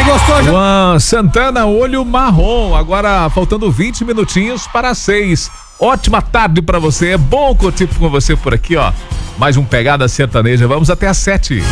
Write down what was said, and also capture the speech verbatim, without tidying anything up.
gostou, já? Juan Santana, Olho Marrom. Agora faltando vinte minutinhos para seis. Ótima tarde pra você. É bom curtir com você por aqui, ó. Mais um Pegada Sertaneja. Vamos até às sete.